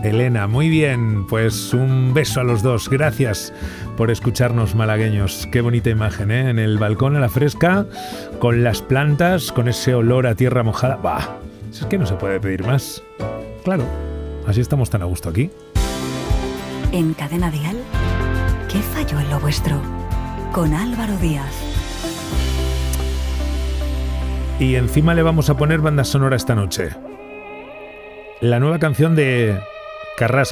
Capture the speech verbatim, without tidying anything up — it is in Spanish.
Elena, muy bien, pues un beso a los dos, gracias por escucharnos malagueños. Qué bonita imagen, ¿eh? En el balcón a la fresca, con las plantas, con ese olor a tierra mojada. ¡Bah! Es que no se puede pedir más. Claro, así estamos tan a gusto aquí. En Cadena Dial, ¿qué falló en lo vuestro? Con Álvaro Díaz. Y encima le vamos a poner banda sonora esta noche. La nueva canción de Carrasco.